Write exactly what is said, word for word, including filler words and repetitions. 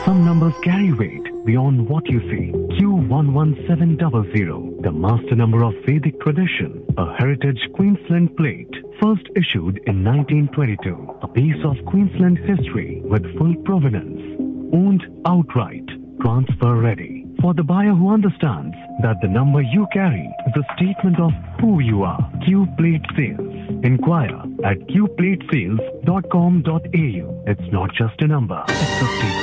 Some numbers carry weight beyond what you see. Q one one seven zero zero, the master number of Vedic tradition, a heritage Queensland plate, first issued in nineteen twenty-two, a piece of Queensland history with full provenance, owned outright, transfer ready. For the buyer who understands that the number you carry is a statement of who you are. Q Plate Sales. Inquire at q plate sales dot com dot a u. It's not just a number, it's a statement.